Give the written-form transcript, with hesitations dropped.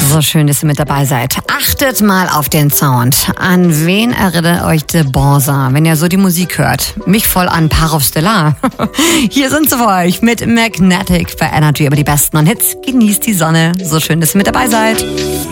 So schön, dass ihr mit dabei seid. Achtet mal auf den Sound. An wen erinnert euch de Bonza, wenn ihr so die Musik hört? Mich voll an Parov Stellar. Hier sind sie für euch mit Magnetic bei Energy über die besten Hits. Genießt die Sonne. So schön, dass ihr mit dabei seid.